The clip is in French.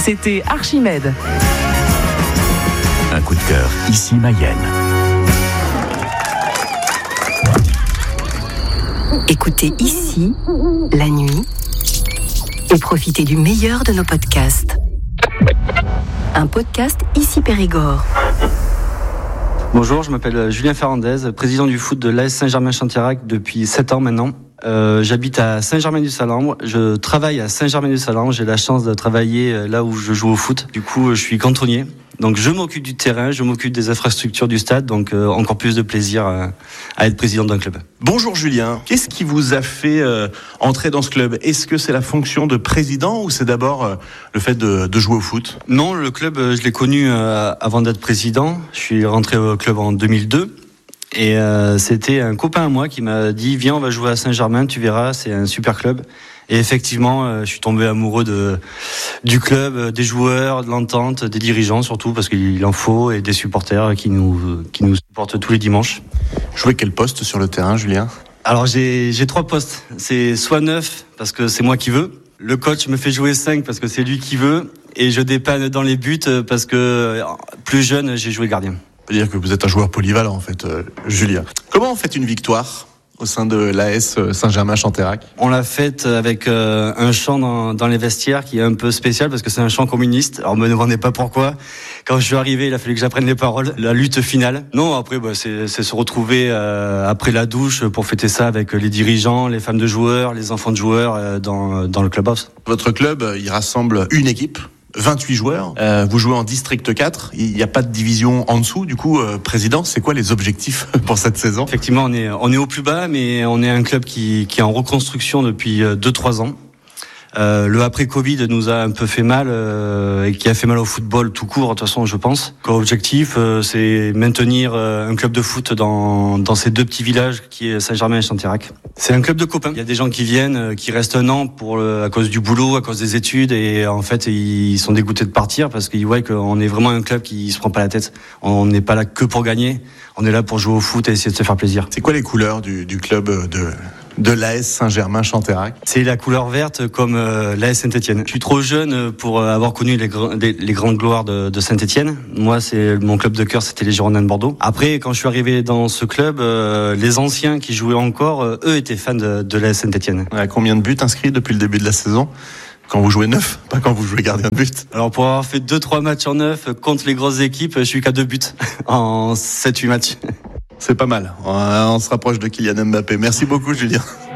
C'était Archimède. Un coup de cœur, ici Mayenne. Écoutez ici, la nuit, et profitez du meilleur de nos podcasts. Un podcast Ici Périgord. Bonjour, je m'appelle Julien Ferrandez, président du foot de l'AS Saint-Germain-Chanterac depuis 7 ans maintenant. J'habite à Saint-Germain-du-Salambre, je travaille à Saint-Germain-du-Salambre, j'ai la chance de travailler là où je joue au foot. Du coup, je suis cantonnier, donc je m'occupe du terrain, je m'occupe des infrastructures du stade, donc encore plus de plaisir à être président d'un club. Bonjour Julien, qu'est-ce qui vous a fait entrer dans ce club ? Est-ce que c'est la fonction de président ou c'est d'abord le fait de jouer au foot ? Non, le club, je l'ai connu avant d'être président, je suis rentré au club en 2002. Et c'était un copain à moi qui m'a dit « Viens, on va jouer à Saint-Germain, tu verras, c'est un super club ». Et effectivement, je suis tombé amoureux du club, des joueurs, de l'entente, des dirigeants surtout, parce qu'il en faut, et des supporters qui nous supportent tous les dimanches. Jouer quel poste sur le terrain, Julien ? Alors j'ai 3 postes. C'est soit 9, parce que c'est moi qui veux. Le coach me fait jouer 5 parce que c'est lui qui veut. Et je dépanne dans les buts parce que plus jeune, j'ai joué gardien. On peut dire que vous êtes un joueur polyvalent en fait, Julien. Comment on fait une victoire au sein de l'AS Saint-Germain-Chanterac ? On l'a faite avec un chant dans les vestiaires qui est un peu spécial parce que c'est un chant communiste. Alors me demandez pas pourquoi. Quand je suis arrivé, il a fallu que j'apprenne les paroles. La lutte finale. Non, après c'est se retrouver après la douche pour fêter ça avec les dirigeants, les femmes de joueurs, les enfants de joueurs dans le clubhouse. Votre club, il rassemble une équipe. 28 joueurs, vous jouez en District 4, il n'y a pas de division en dessous, du coup, président, c'est quoi les objectifs pour cette saison ? Effectivement, on est au plus bas, mais on est un club qui est en reconstruction depuis 2-3 ans. Le après-Covid nous a un peu fait mal et qui a fait mal au football tout court, de toute façon, je pense. L'objectif, c'est maintenir un club de foot dans ces 2 petits villages qui est Saint-Germain et Chanterac. C'est un club de copains. Il y a des gens qui viennent, qui restent un an à cause du boulot, à cause des études, et en fait, ils sont dégoûtés de partir parce qu'ils voient qu'on est vraiment un club qui se prend pas la tête. On n'est pas là que pour gagner. On est là pour jouer au foot et essayer de se faire plaisir. C'est quoi les couleurs du club de l'AS Saint-Germain-Chanterac ? C'est la couleur verte comme l'AS Saint-Etienne. Je suis trop jeune pour avoir connu les grandes gloires de Saint-Etienne. Moi, mon club de cœur, c'était les Girondins de Bordeaux. Après, quand je suis arrivé dans ce club, les anciens qui jouaient encore, eux étaient fans de l'AS Saint-Etienne. Combien de buts inscrits depuis le début de la saison ? Quand vous jouez 9, pas quand vous jouez gardien de but. Alors pour avoir fait 2-3 matchs en 9 contre les grosses équipes, je suis qu'à 2 buts en 7-8 matchs. C'est pas mal. On se rapproche de Kylian Mbappé. Merci beaucoup, Julien.